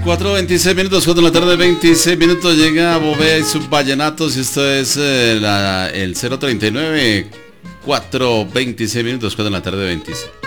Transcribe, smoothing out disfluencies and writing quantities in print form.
4:26, 4 de la tarde, 26 minutos. Llega Bovea y sus vallenatos. Y esto es el 039. 4:26, 4 de la tarde, 26.